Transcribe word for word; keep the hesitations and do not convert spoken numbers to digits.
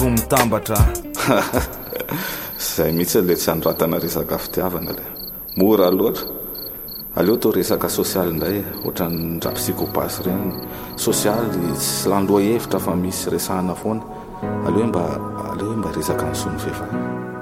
mitambatra zay mihitsy le tsy andratana resaka fitiavana le mora loatra. Aleo to resaka sosialy ndray ohatran'ny ndra psychopasy regny sosialy tsy landoa hevitra fa misy resahana foana. Aleo mba aleo mba resaka ny son'ny vehivavy.